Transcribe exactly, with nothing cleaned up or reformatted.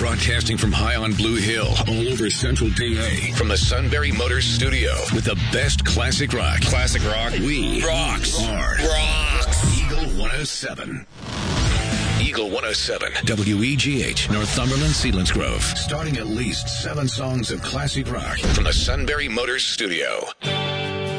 Broadcasting from high on Blue Hill, all over Central D A. From the Sunbury Motors studio, with the best classic rock. Classic rock. We rocks. Are rocks. Eagle one oh seven. Eagle one oh seven, W E G H, Northumberland, Selinsgrove. Starting at least seven songs of classic rock from the Sunbury Motors studio.